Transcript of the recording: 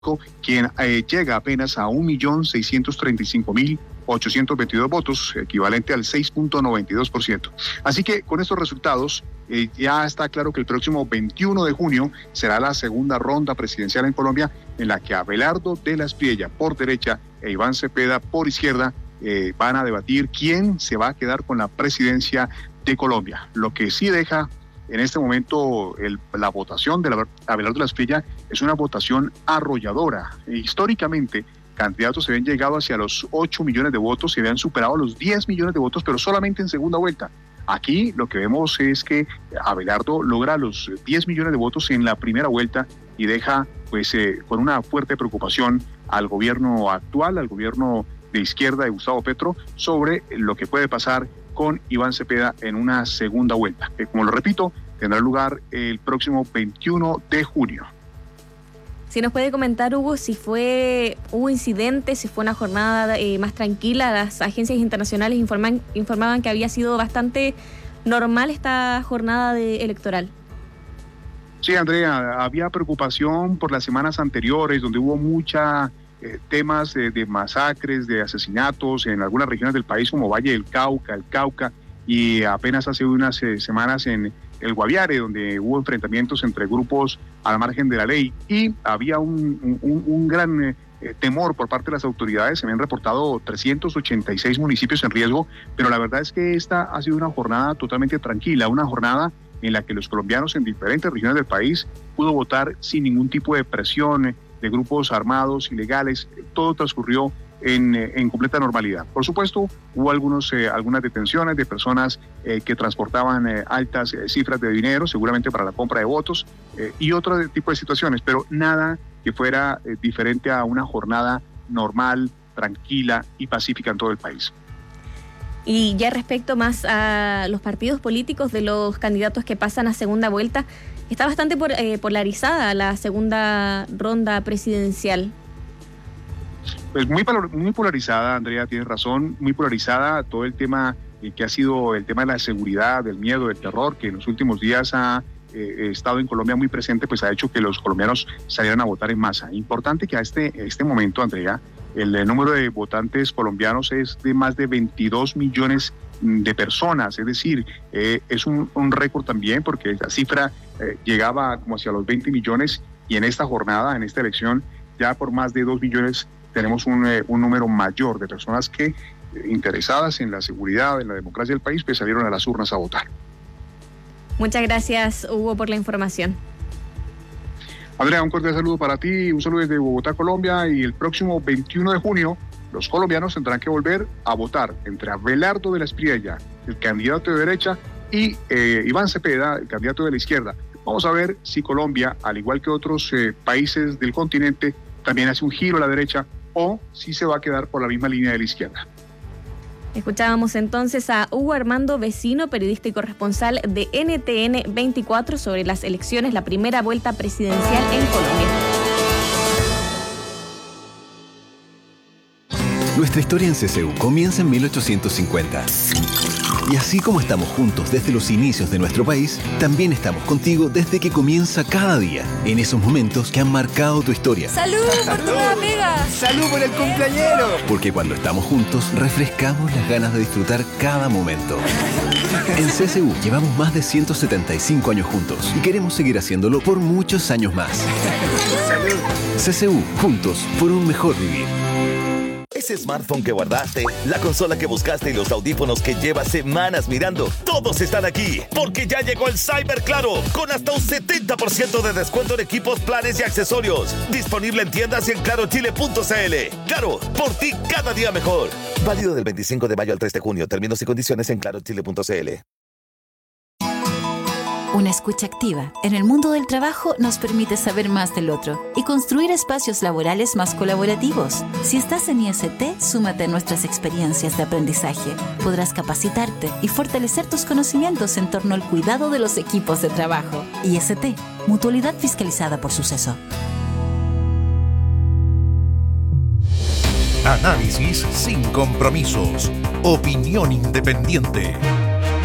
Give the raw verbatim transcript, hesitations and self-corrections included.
quien eh, llega apenas a un millón seiscientos treinta y cinco mil ochocientos veintidós votos, equivalente al seis punto noventa y dos por ciento. Así que con estos resultados eh, ya está claro que el próximo veintiuno de junio será la segunda ronda presidencial en Colombia, en la que Abelardo de la Espriella por derecha e Iván Cepeda por izquierda eh, van a debatir quién se va a quedar con la presidencia de Colombia. Lo que sí deja en este momento el, la votación de la, Abelardo de la Espriella es una votación arrolladora. E, históricamente, candidatos se habían llegado hacia los ocho millones de votos, se habían superado los diez millones de votos, pero solamente en segunda vuelta. Aquí lo que vemos es que Abelardo logra los diez millones de votos en la primera vuelta y deja pues eh, con una fuerte preocupación al gobierno actual, al gobierno de izquierda de Gustavo Petro, sobre lo que puede pasar con Iván Cepeda en una segunda vuelta, que como lo repito, tendrá lugar el próximo veintiuno de junio. Si nos puede comentar, Hugo, si fue hubo incidentes, si fue una jornada eh, más tranquila. Las agencias internacionales informan, informaban que había sido bastante normal esta jornada de, electoral. Sí, Andrea, había preocupación por las semanas anteriores, donde hubo mucha eh, temas de, de masacres, de asesinatos en algunas regiones del país, como Valle del Cauca, el Cauca, y apenas hace unas eh, semanas en el Guaviare, donde hubo enfrentamientos entre grupos al margen de la ley, y había un, un, un gran eh, temor por parte de las autoridades. Se habían reportado trescientos ochenta y seis municipios en riesgo, pero la verdad es que esta ha sido una jornada totalmente tranquila, una jornada en la que los colombianos en diferentes regiones del país pudo votar sin ningún tipo de presión de grupos armados, ilegales. Todo transcurrió En, en completa normalidad. Por supuesto, hubo algunos, eh, algunas detenciones de personas eh, que transportaban eh, altas eh, cifras de dinero, seguramente para la compra de votos, eh, y otro tipo de situaciones, pero nada que fuera eh, diferente a una jornada normal, tranquila y pacífica en todo el país. Y ya respecto más a los partidos políticos de los candidatos que pasan a segunda vuelta, está bastante por, eh, polarizada la segunda ronda presidencial. Pues muy, muy polarizada, Andrea, tienes razón, muy polarizada todo el tema eh, que ha sido el tema de la seguridad, del miedo, del terror, que en los últimos días ha eh, estado en Colombia muy presente, pues ha hecho que los colombianos salieran a votar en masa. Importante que a este, este momento, Andrea, el, el número de votantes colombianos es de más de veintidós millones de personas, es decir, eh, es un, un récord también, porque la cifra eh, llegaba como hacia los veinte millones, y en esta jornada, en esta elección, ya por más de dos millones tenemos un, eh, un número mayor de personas que, eh, interesadas en la seguridad, en la democracia del país, pues salieron a las urnas a votar. Muchas gracias, Hugo, por la información. Andrea, un cordial saludo para ti, un saludo desde Bogotá, Colombia, y el próximo veintiuno de junio los colombianos tendrán que volver a votar entre Abelardo de la Espriella, el candidato de derecha, y eh, Iván Cepeda, el candidato de la izquierda. Vamos a ver si Colombia, al igual que otros eh, países del continente, también hace un giro a la derecha, o si se va a quedar por la misma línea de la izquierda. Escuchábamos entonces a Hugo Armando Vecino, periodista y corresponsal de N T N veinticuatro, sobre las elecciones, la primera vuelta presidencial en Colombia. Nuestra historia en C S U comienza en mil ochocientos cincuenta. Y así como estamos juntos desde los inicios de nuestro país, también estamos contigo desde que comienza cada día, en esos momentos que han marcado tu historia. ¡Salud por tu nueva pega! ¡Salud por el cumpleañero! Porque cuando estamos juntos, refrescamos las ganas de disfrutar cada momento. En C S U llevamos más de ciento setenta y cinco años juntos y queremos seguir haciéndolo por muchos años más. ¡Salud! C S U, juntos por un mejor vivir. Ese smartphone que guardaste, la consola que buscaste y los audífonos que llevas semanas mirando, todos están aquí, porque ya llegó el Cyber Claro, con hasta un setenta por ciento de descuento en equipos, planes y accesorios. Disponible en tiendas y en claro chile punto c l. Claro, por ti cada día mejor. Válido del veinticinco de mayo al tres de junio. Términos y condiciones en claro chile punto c l. Una escucha activa en el mundo del trabajo nos permite saber más del otro y construir espacios laborales más colaborativos. Si estás en I S T, súmate a nuestras experiencias de aprendizaje. Podrás capacitarte y fortalecer tus conocimientos en torno al cuidado de los equipos de trabajo. I S T, mutualidad fiscalizada por Suceso. Análisis sin compromisos. Opinión independiente.